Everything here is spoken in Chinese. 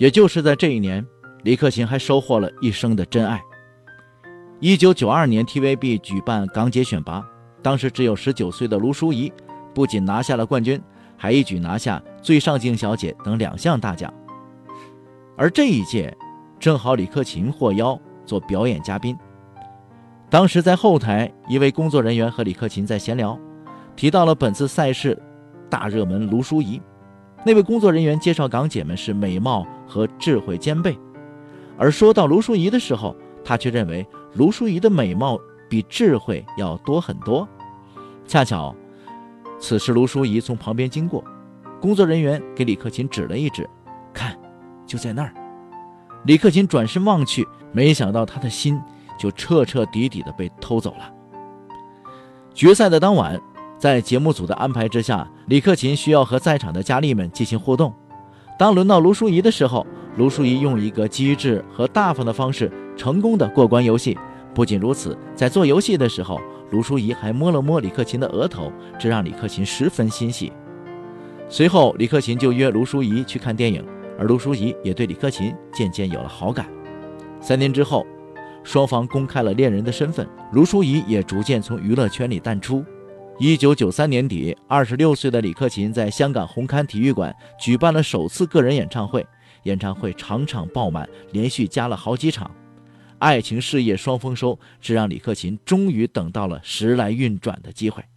也就是在这一年，李克勤还收获了一生的真爱。1992年 TVB 举办港姐选拔，当时只有19岁的卢淑仪不仅拿下了冠军，还一举拿下最上镜小姐等2项大奖。而这一届正好李克勤获邀做表演嘉宾。当时在后台，一位工作人员和李克勤在闲聊，提到了本次赛事大热门卢淑仪。那位工作人员介绍港姐们是美貌和智慧兼备，而说到卢淑仪的时候，他却认为卢淑仪的美貌比智慧要多很多。恰巧此时卢淑仪从旁边经过，工作人员给李克勤指了一指，看，就在那儿。李克勤转身望去，没想到他的心就彻彻底底的被偷走了。决赛的当晚，在节目组的安排之下，李克勤需要和在场的佳丽们进行互动。当轮到卢淑仪的时候，卢淑仪用一个机智和大方的方式成功的过关游戏。不仅如此，在做游戏的时候，卢淑仪还摸了摸李克勤的额头，这让李克勤十分欣喜。随后李克勤就约卢淑仪去看电影，而卢淑仪也对李克勤渐渐有了好感。3年之后，双方公开了恋人的身份，卢淑仪也逐渐从娱乐圈里淡出。1993年底，26岁的李克勤在香港红磡体育馆举办了首次个人演唱会，演唱会场场爆满，连续加了好几场。爱情事业双丰收，这让李克勤终于等到了时来运转的机会。